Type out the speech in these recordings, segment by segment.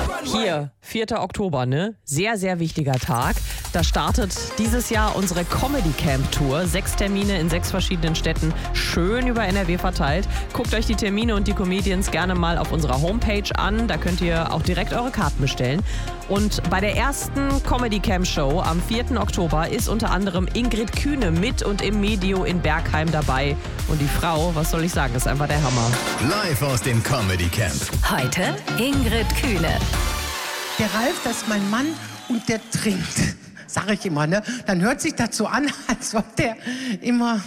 Hier, 4. Oktober, ne? Sehr, sehr wichtiger Tag. Da startet dieses Jahr unsere Comedy Camp Tour. 6 Termine in 6 verschiedenen Städten, schön über NRW verteilt. Guckt euch die Termine und die Comedians gerne mal auf unserer Homepage an. Da könnt ihr auch direkt eure Karten bestellen. Und bei der ersten Comedy Camp Show am 4. Oktober ist unter anderem Ingrid Kühne mit und im Medio in Bergheim dabei. Und die Frau, was soll ich sagen, ist einfach der Hammer. Live aus dem Comedy Camp. Heute Ingrid Kühne. Der Ralf, das ist mein Mann und der trinkt. Sag ich immer, ne? Dann hört sich das so an, als ob der immer...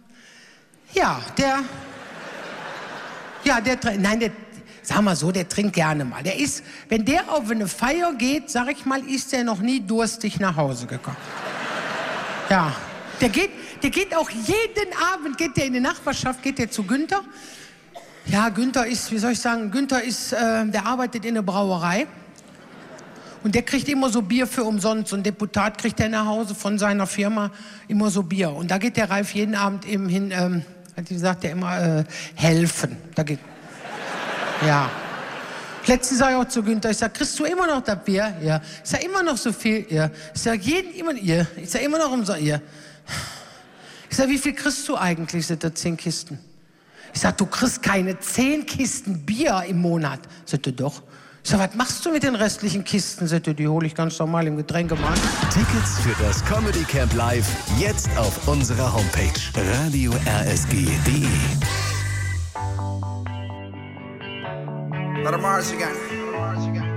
Sag mal so, der trinkt gerne mal. Der ist, wenn der auf eine Feier geht, sag ich mal, ist der noch nie durstig nach Hause gekommen. Ja, der geht auch jeden Abend, geht der in die Nachbarschaft, geht der zu Günther. Ja, Günther ist, wie soll ich sagen, der arbeitet in der Brauerei. Und der kriegt immer so Bier für umsonst. So ein Deputat kriegt der nach Hause von seiner Firma immer so Bier. Und da geht der Ralf jeden Abend eben hin, wie sagt der immer, helfen. Da geht... Ja. Letztens sag ich auch zu Günther, ich sag, kriegst du immer noch das Bier? Ja. Ich sag, immer noch so viel? Ja. Ich sag, ich sag, immer noch umsonst? Ja. Ich sag, wie viel kriegst du eigentlich? Sind das 10 Kisten? Ich sag, du kriegst keine 10 Kisten Bier im Monat. Sagt er, doch. Ich sag, was machst du mit den restlichen Kisten? Sagt er, die hole ich ganz normal im Getränkemarkt. Tickets für das Comedy Camp Live jetzt auf unserer Homepage radio-rsg.de. Let 'em Mars again.